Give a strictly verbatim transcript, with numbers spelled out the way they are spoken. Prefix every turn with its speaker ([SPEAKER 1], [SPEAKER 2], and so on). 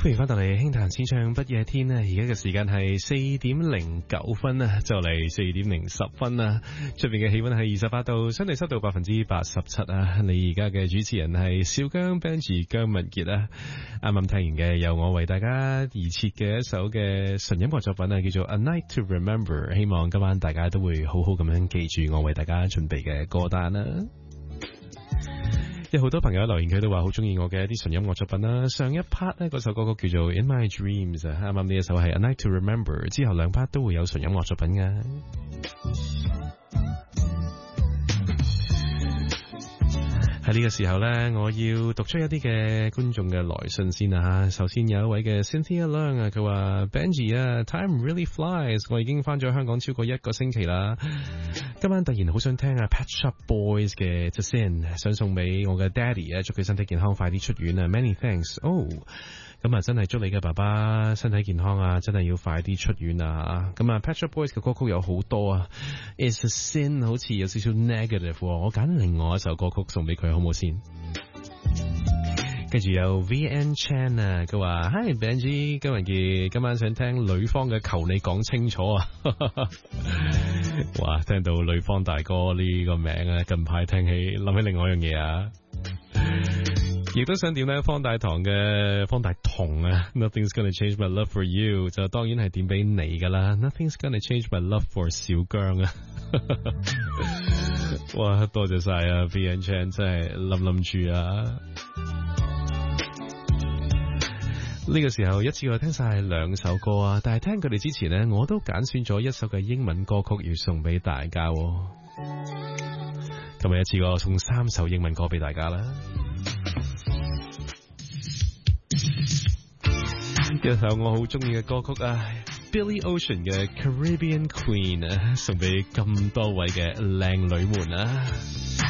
[SPEAKER 1] 歡迎翻到嚟輕談淺唱不夜天啊！而家嘅時間係四點零九分啊，就嚟四點零十分啊！出邊嘅氣溫係二十八度，相對濕度百分之八十七啊！你而家嘅主持人係小姜 Benji 姜文傑啊！啱啱聽完嘅由我為大家而設嘅一首嘅純音樂作品啊，叫做 A Night to Remember， 希望今晚大家都會好好咁樣記住我為大家準備嘅歌單啦。有好多朋友留言，佢都話好中意我嘅一啲純音樂作品啦。上一 part 呢，嗰首歌曲叫做 In My Dreams， 啱啱呢一首係 A Night to Remember， 之後兩 part 都會有純音樂作品噶。喺呢個時候呢，我要讀出一啲嘅觀眾嘅來信先啊。首先有一位嘅 Cynthia Leung 啊，佢話 Benji 啊 ，Time really flies， 我已經翻咗香港超過一個星期啦。今晚突然好想聽啊 Pet Shop Boys 嘅 To Sin， 想送俾我嘅 Daddy 啊，祝佢身體健康，快啲出院啊 ！Many thanks。哦，咁啊，真係祝你嘅爸爸身體健康啊，真係要快啲出院啊！咁啊 Pet Shop Boys 嘅歌曲有好多啊 ，It's a Sin 好似有少少 negative， 我揀另外一首歌曲送俾佢好唔好先？跟住有 V N Chan 啊，佢話 Hi Benji， 今日嘅今晚想聽呂方嘅求你講清楚啊！哇，聽到呂方大哥呢個名啊，近排聽起諗起另外一樣嘢啊！亦都想點咧？方大同嘅方大同啊 ，Nothing's gonna change my love for you， 就當然係點俾你噶啦。Nothing's gonna change my love for 小姜啊！哇，多謝晒啊 ，V N Chan 真係冧冧住啊！呢個時候一次過聽晒兩首歌啊，但係聽佢哋之前呢，我都揀選咗一首嘅英文歌曲要送俾大家。今日一次過送三首英文歌俾大家啦。一首我好中意嘅歌曲啊 ，Billy Ocean 嘅 Caribbean Queen 啊，送俾咁多位嘅靚女們啊！